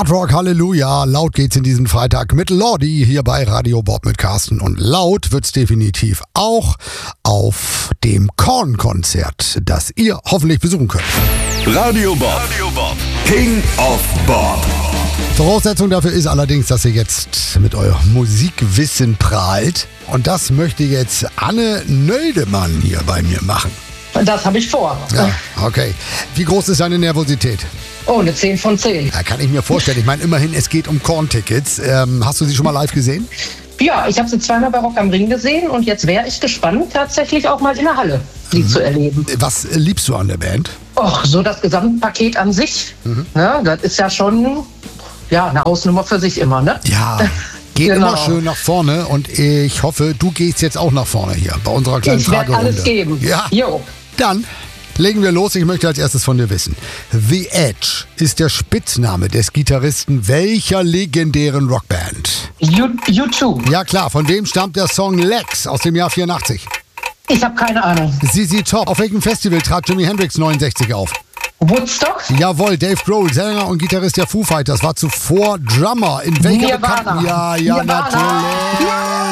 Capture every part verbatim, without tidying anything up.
Hardrock Halleluja, laut geht's in diesem Freitag mit Lordi hier bei Radio Bob mit Carsten. Und laut wird's definitiv auch auf dem Korn-Konzert, das ihr hoffentlich besuchen könnt. Radio Bob, Radio Bob, King of Bob. Voraussetzung dafür ist allerdings, dass ihr jetzt mit eurem Musikwissen prahlt. Und das möchte jetzt Anne Nöldemann hier bei mir machen. Das habe ich vor. Ja, okay. Wie groß ist deine Nervosität? Oh, eine zehn von zehn. Ja, kann ich mir vorstellen. Ich meine, immerhin, es geht um Korn-Tickets. Ähm, hast du sie schon mal live gesehen? Ja, ich habe sie zweimal bei Rock am Ring gesehen und jetzt wäre ich gespannt, tatsächlich auch mal in der Halle sie mhm. zu erleben. Was liebst du an der Band? Och, so das Gesamtpaket an sich. Mhm. Ne, das ist ja schon ja, eine Hausnummer für sich immer, ne? Ja. Geht genau. Immer schön nach vorne und ich hoffe, du gehst jetzt auch nach vorne hier bei unserer kleinen ich Fragerunde. Ich werde alles geben. Ja. Jo. Dann legen wir los. Ich möchte als erstes von dir wissen. The Edge ist der Spitzname des Gitarristen welcher legendären Rockband? U zwei. Ja klar, von wem stammt der Song Legs aus dem Jahr vierundachtzig? Ich habe keine Ahnung. Z Z Top. Auf welchem Festival trat Jimi Hendrix neunundsechzig auf? Woodstock? Jawohl, Dave Grohl, Sänger und Gitarrist der Foo Fighters, war zuvor Drummer in welcher bekannten... Ja, ja, Nirvana. natürlich.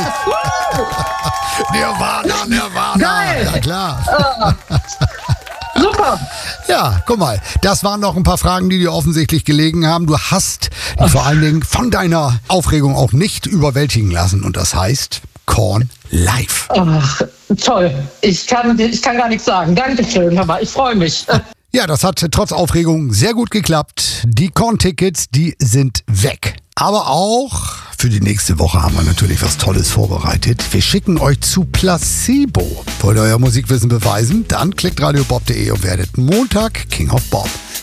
Ja. Nirvana, Nirvana. Geil. Ja, klar. Uh, super. Ja, guck mal, das waren noch ein paar Fragen, die dir offensichtlich gelegen haben. Du hast dich vor allen Dingen von deiner Aufregung auch nicht überwältigen lassen. Und das heißt Korn live. Ach, toll. Ich kann, ich kann gar nichts sagen. Dankeschön, aber ich freue mich. Ja, das hat trotz Aufregung sehr gut geklappt. Die Korn-Tickets, die sind weg. Aber auch für die nächste Woche haben wir natürlich was Tolles vorbereitet. Wir schicken euch zu Placebo. Wollt ihr euer Musikwissen beweisen? Dann klickt radiobob punkt de und werdet Montag King of Bob.